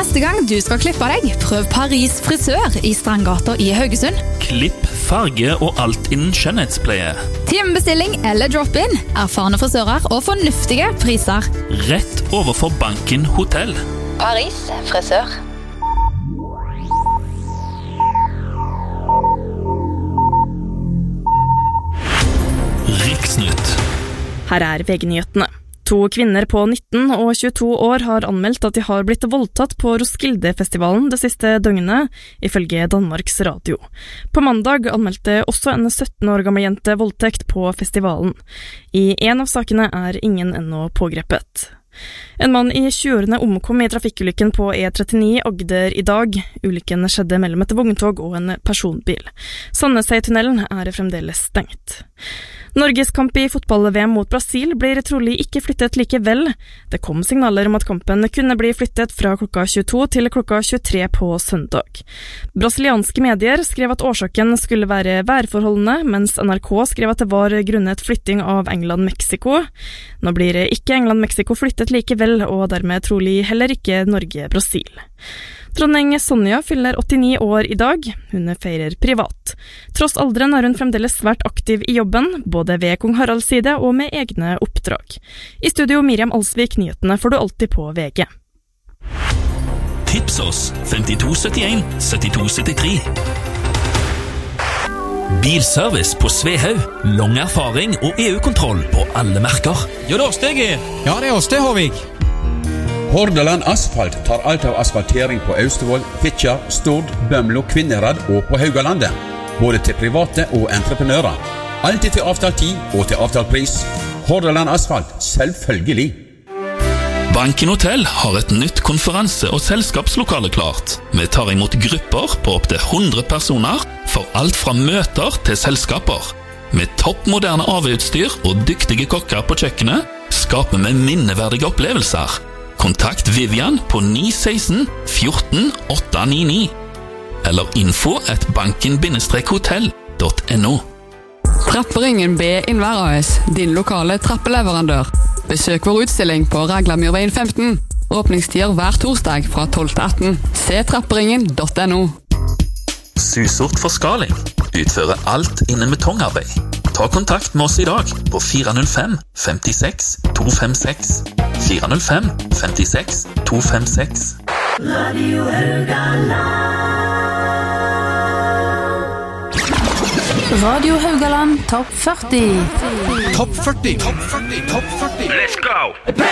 Neste gang du skal klippe deg, prøv Paris frisør i Strandgata i Haugesund. Klipp, farge og alt innen skjønnhetspleie. Timebestilling eller drop-in, erfarne frisører og fornuftige priser. Rett overfor Banken Hotell. Paris frisør. Riksnytt. Her er VG-nyhetene. 2 kvinner på 19 og 22 år har anmeldt at de har blitt voldtatt på Roskilde-festivalen det siste døgnet, ifølge Danmarks Radio. På mandag anmeldte også en 17 år gammel jente voldtekt på festivalen. I en av sakene er ingen ennå pågrepet. En mann i 20-årene omkom i trafikkulykken på E39 i Agder i dag. Ulykken skjedde mellom et vogntog og en personbil. Sandnesøytunnelen er fremdeles stengt. Norges kamp i fotball-VM mot Brasil blir trolig ikke flyttet likevel. Det kom signaler om at kampen kunne bli flyttet fra klokka 22 til klokka 23 på søndag. Brasilianske medier skrev at årsaken skulle være værforholdene, mens NRK skrev at det var grunnet flytting av England-Mexico. Nå blir ikke England-Mexico flyttet likevel, og dermed trolig heller ikke Norge-Brasil. Dronning Sonja fyller 89 år i dag. Hun feirer privat. Tross alderen er hun fremdeles svært aktiv i jobben, både ved Kong Haralds side og med egne oppdrag. I studio Miriam Alsvik, nyhetene får du alltid på VG. Tips oss 5271 7273. Bilservice på Svehaug. Lang erfaring og EU-kontroll på alle merker. Jo, det er oss det er. Ja, det er oss det, Håvig. Hordaland Asfalt tar alt av asfaltering på Austevoll, Fitjar, Stord, Bømlo, Kvinnherad og på Haugalandet. Både til private og entreprenører. Alltid til avtalt tid og til avtalt pris. Hordaland Asfalt, selvfølgelig. Banken Hotell har et nytt konferanse- og selskapslokale klart. Vi tar imot grupper på opp til 100 personer for alt fra møter til selskaper. Med toppmoderne AV-utstyr og dyktige kokker på kjøkkenet skaper vi minneverdige opplevelser. Kontakt Vivian på 916 14 899 eller info@banken-hotell.no. Trapperingen B Innvær AS, din lokale trappeleverandør. Besøk vår utstilling på Raglamyrveien 15. Åpningstider hver torsdag fra 12 til 18. Se trapperingen.no. Susort Forskaling utfører alt innen betongarbeid. Ta kontakt med oss i dag på 405 56 256. 405 56 256. Radio Haugaland. Radio Haugaland Topp 40. Topp 40. Topp 40. Topp 40. Let's go!